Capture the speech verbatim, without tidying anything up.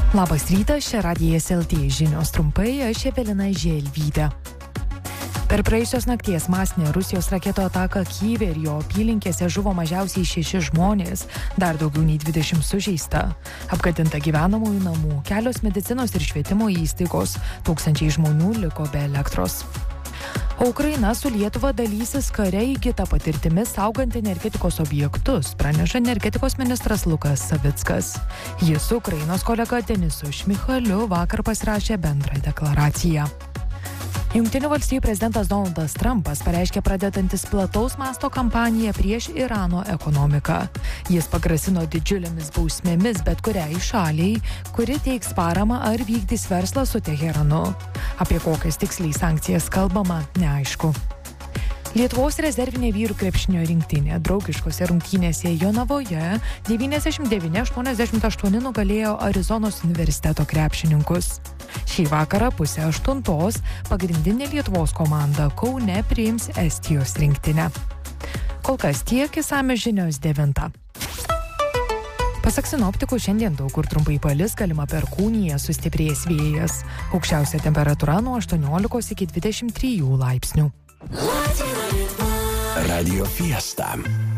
Labas rytas, čia Radijas L T žinios trumpai, aš Evelina Želvytė. Per praėjusios nakties masinę Rusijos raketo ataką Kyjive ir jo apylinkėse žuvo mažiausiai šeši žmonės, dar daugiau nei dvidešimt sužeista. Apgadinta gyvenamųjų namų, kelios medicinos ir švietimo įstaigos, tūkstančiai žmonių liko be elektros. O Ukraina su Lietuva dalysis kare įgyta patirtimi saugant energetikos objektus, praneša energetikos ministras Lukas Savickas. Jis su Ukrainos kolega Denisu Šmychaliu vakar pasirašė bendrą deklaraciją. Jungtinių valstijų prezidentas Donaldas Trumpas pareiškė pradedantis plataus masto kampaniją prieš Irano ekonomiką. Jis pagrasino didžiulėmis bausmėmis bet kuriai šaliai, kuri teiks paramą ar vykdys verslą su Teheranu. Apie kokias tiksliai sankcijas kalbama, neaišku. Lietuvos rezervinė vyrų krepšinio rinktinė draugiškose rungtynėse Jonavoje devyniasdešimt devyni aštuoniasdešimt aštuoni nugalėjo Arizonos universiteto krepšininkus. Šį vakarą pusę aštuntos pagrindinė Lietuvos komanda Kaune priims Estijos rinktinę. Kol kas tiek, išsamios žinios devintą. Pasak sinoptikų, šiandien daug kur trumpai palis, galima perkūnija, sustiprės vėjas. Aukščiausia temperatūra nuo aštuoniolikos iki dvidešimt trijų laipsnių. Radio Fiesta.